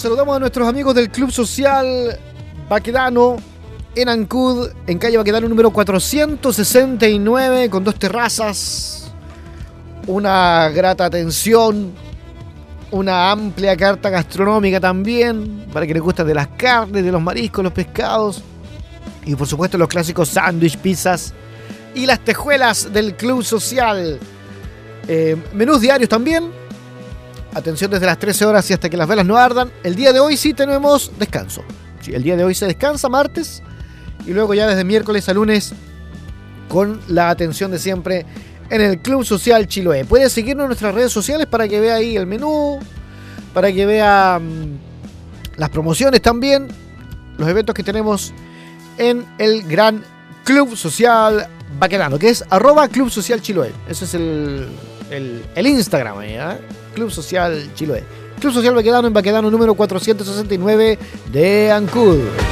Saludamos a nuestros amigos del Club Social Baquedano en Ancud, en calle Baquedano número 469, con 2 terrazas, una grata atención, una amplia carta gastronómica también, para que les gusten de las carnes, de los mariscos, los pescados, y por supuesto los clásicos sándwich, pizzas y las tejuelas del Club Social. Menús diarios también. Atención desde las 13 horas y hasta que las velas no ardan. El día de hoy sí tenemos descanso. Sí, el día de hoy se descansa martes y luego ya desde miércoles a lunes con la atención de siempre en el Club Social Chiloé. Puede seguirnos en nuestras redes sociales para que vea ahí el menú, para que vea las promociones también, los eventos que tenemos en el gran Club Social Baquedano, que es @Club Social Chiloé. Ese es el Instagram ahí, ¿eh? Club Social Chiloé. Club Social Baquedano en Baquedano número 469 de Ancud.